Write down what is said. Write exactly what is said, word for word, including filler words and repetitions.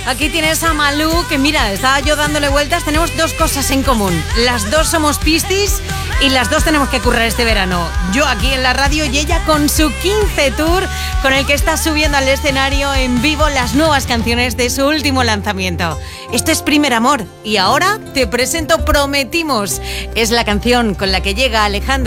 Aquí tienes a Malú, que mira, estaba yo dándole vueltas. Tenemos dos cosas en común. Las dos somos piscis y las dos tenemos que currar este verano. Yo aquí en la radio y ella con su quince Tour, con el que está subiendo al escenario en vivo las nuevas canciones de su último lanzamiento. Esto es Primer Amor y ahora te presento Prometimos. Es la canción con la que llega Alejandro